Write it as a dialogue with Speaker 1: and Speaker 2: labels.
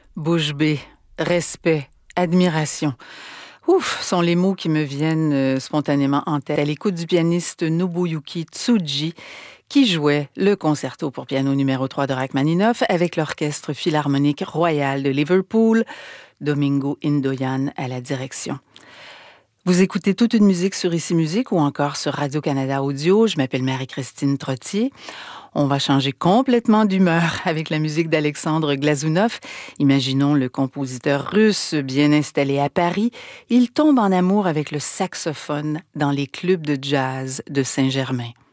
Speaker 1: Bouche bée, respect, admiration. Ouf, sont les mots qui me viennent spontanément en tête à l'écoute du pianiste Nobuyuki Tsuji qui jouait le concerto pour piano numéro 3 de Rachmaninoff avec l'Orchestre Philharmonique Royal de Liverpool, Domingo Indoyan à la direction. Vous écoutez toute une musique sur Ici Musique ou encore sur Radio-Canada Audio. Je m'appelle Marie-Christine Trottier. On va changer complètement d'humeur avec la musique d'Alexandre Glazunov. Imaginons le compositeur russe bien installé à Paris. Il tombe en amour avec le saxophone dans les clubs de jazz de Saint-Germain.